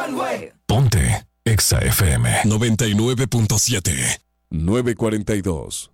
One Way. Ponte Exa FM 99.7 9:42.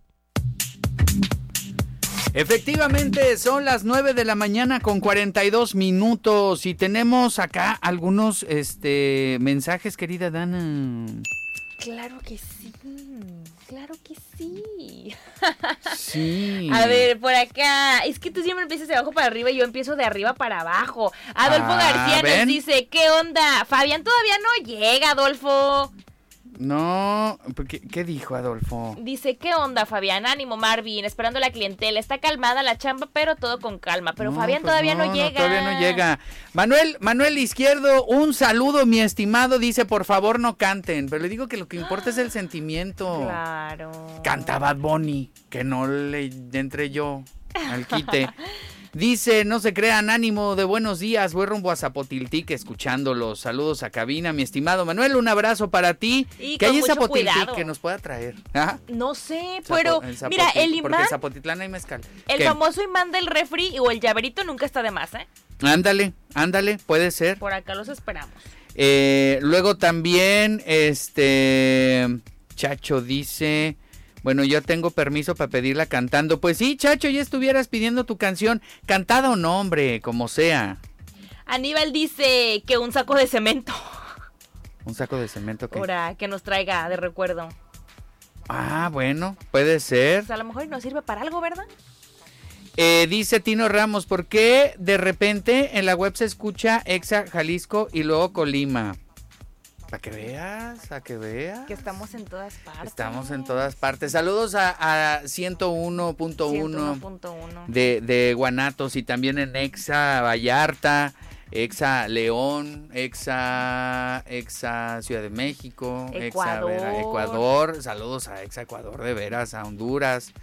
Efectivamente, son las 9 de la mañana con 42 minutos y tenemos acá algunos mensajes, querida Dana. Claro que sí, claro que sí. Sí. A ver, por acá, es que tú siempre empiezas de abajo para arriba y yo empiezo de arriba para abajo. Adolfo García nos dice, ¿qué onda? Fabián todavía no llega, Adolfo. No, ¿qué dijo Adolfo? Dice, ¿qué onda, Fabián? Ánimo, Marvin, esperando la clientela. Está calmada la chamba, pero todo con calma. Pero no, Fabián pues todavía no llega. Todavía no llega. Manuel Izquierdo, un saludo, mi estimado. Dice, por favor, no canten. Pero le digo que lo que importa es el sentimiento. Claro. Canta Bad Bunny, que no le entre yo al quite. Dice, no se crean, ánimo de buenos días, voy rumbo a Zapotiltic escuchándolos. Saludos a cabina, mi estimado Manuel, un abrazo para ti. Y que hay en Zapotiltic Zapotiltic que nos pueda traer. ¿Ah? No sé, pero mira, el imán. Porque en Zapotitlán hay mezcal. El famoso imán del refri o el llaverito nunca está de más, ¿eh? Ándale, puede ser. Por acá los esperamos. Luego también, Chacho dice... Bueno, yo tengo permiso para pedirla cantando. Pues sí, Chacho, ya estuvieras pidiendo tu canción, cantada o no, hombre, como sea. Aníbal dice que un saco de cemento. ¿Un saco de cemento qué? Ahora, que nos traiga de recuerdo. Ah, bueno, puede ser. Pues a lo mejor nos sirve para algo, ¿verdad? Dice Tino Ramos, ¿por qué de repente en la web se escucha Exa Jalisco y luego Colima? Para que veas. Que estamos en todas partes. Estamos en todas partes. Saludos a 101.1 de Guanatos y también en Exa Vallarta, Exa León, Exa Ciudad de México, Ecuador. Exa Ecuador. Saludos a Exa Ecuador, de veras, a Honduras.